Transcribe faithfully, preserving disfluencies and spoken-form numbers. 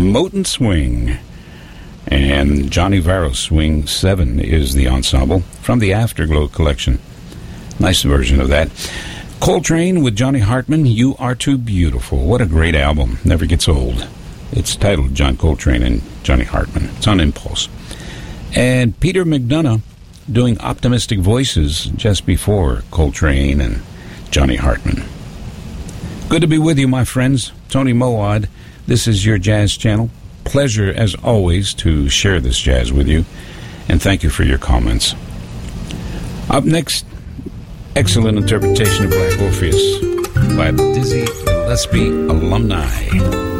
Moten Swing. And Johnny Varro Swing seven is the ensemble from the Afterglow collection. Nice version of that. Coltrane with Johnny Hartman, You Are Too Beautiful. What a great album. Never gets old. It's titled John Coltrane and Johnny Hartman. It's on Impulse. And Peter McDonough doing Optimistic Voices just before Coltrane and Johnny Hartman. Good to be with you, my friends. Tony Moad. This is your Jazz Channel. Pleasure, as always, to share this jazz with you. And thank you for your comments. Up next, excellent interpretation of Black Orpheus by Dizzy Gillespie alumni.